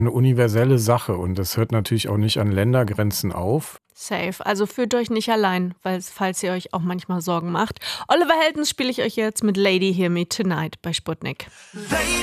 eine universelle Sache und das hört natürlich auch nicht an Ländergrenzen auf. Safe. Also fühlt euch nicht allein, falls ihr euch auch manchmal Sorgen macht. Oliver Heldens spiele ich euch jetzt mit Lady Hear Me Tonight bei Sputnik.